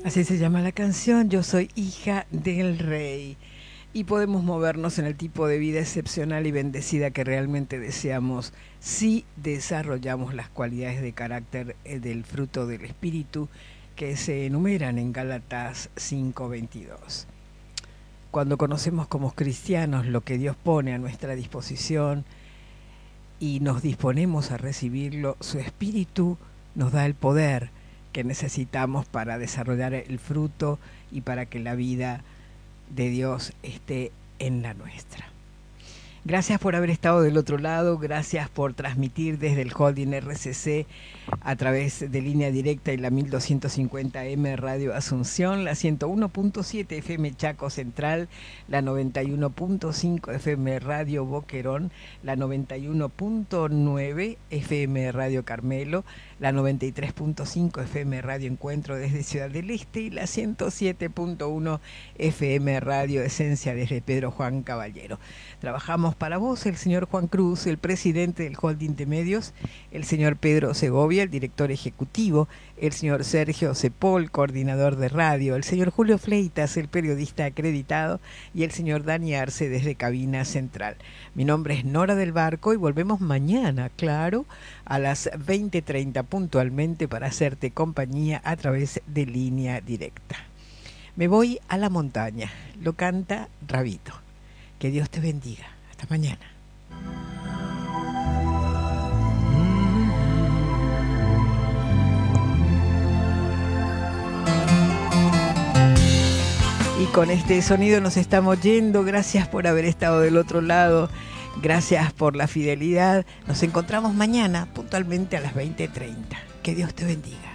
Así se llama la canción, Yo soy hija del rey. Y podemos movernos en el tipo de vida excepcional y bendecida que realmente deseamos si desarrollamos las cualidades de carácter del fruto del Espíritu que se enumeran en Gálatas 5:22. Cuando conocemos como cristianos lo que Dios pone a nuestra disposición y nos disponemos a recibirlo, su Espíritu nos da el poder que necesitamos para desarrollar el fruto y para que la vida de Dios esté en la nuestra. Gracias por haber estado del otro lado, gracias por transmitir desde el holding RCC a través de línea directa y la 1250M Radio Asunción, la 101.7 FM Chaco Central, la 91.5 FM Radio Boquerón, la 91.9 FM Radio Carmelo, la 93.5 FM Radio Encuentro desde Ciudad del Este y la 107.1 FM Radio Esencia desde Pedro Juan Caballero. Trabajamos para vos el señor Juan Cruz, el presidente del holding de medios, el señor Pedro Segovia, el director ejecutivo, el señor Sergio Cepol, coordinador de radio, el señor Julio Fleitas, el periodista acreditado, y el señor Dani Arce desde Cabina Central. Mi nombre es Nora del Barco y volvemos mañana, claro, a las 20:30 puntualmente para hacerte compañía a través de línea directa. Me voy a la montaña, lo canta Rabito. Que Dios te bendiga. Hasta mañana. Y con este sonido nos estamos yendo. Gracias por haber estado del otro lado. Gracias por la fidelidad. Nos encontramos mañana puntualmente a las 20:30. Que Dios te bendiga.